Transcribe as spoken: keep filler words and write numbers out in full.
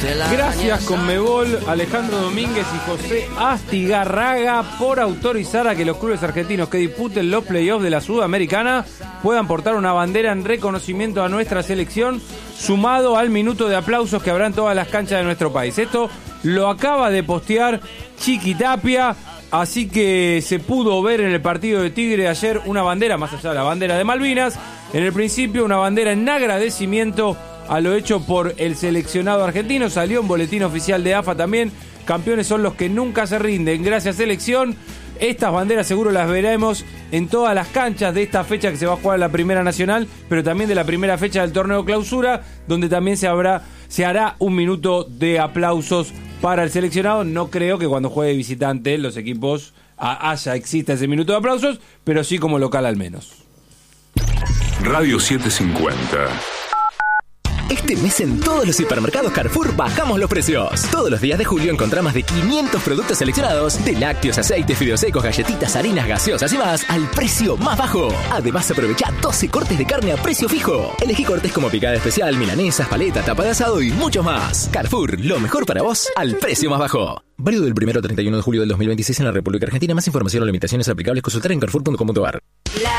Gracias Conmebol, Alejandro Domínguez y José Astigarraga por autorizar a que los clubes argentinos que disputen los playoffs de la Sudamericana puedan portar una bandera en reconocimiento a nuestra selección, sumado al minuto de aplausos que habrá en todas las canchas de nuestro país. Esto lo acaba de postear Chiqui Tapia, así que se pudo ver en el partido de Tigre ayer una bandera, más allá de la bandera de Malvinas, en el principio una bandera en agradecimiento a lo hecho por el seleccionado argentino. Salió un boletín oficial de A F A también. Campeones son los que nunca se rinden. Gracias, selección. Estas banderas seguro las veremos en todas las canchas de esta fecha que se va a jugar en la Primera Nacional, pero también de la primera fecha del torneo Clausura, donde también se habrá, se hará un minuto de aplausos para el seleccionado. No creo que cuando juegue visitante los equipos haya, exista ese minuto de aplausos, pero sí como local al menos. Radio setecientos cincuenta. Este mes en todos los hipermercados Carrefour bajamos los precios. Todos los días de julio encontrás más de quinientos productos seleccionados, de lácteos, aceites, fideos secos, galletitas, harinas, gaseosas y más, al precio más bajo. Además, aprovecha doce cortes de carne a precio fijo. Elegí cortes como picada especial, milanesas, paleta, tapa de asado y mucho más. Carrefour, lo mejor para vos al precio más bajo. Válido del primero al treinta y uno de julio del dos mil veintiséis en la República Argentina. Más información o limitaciones aplicables consultar en carrefour punto com punto a r. La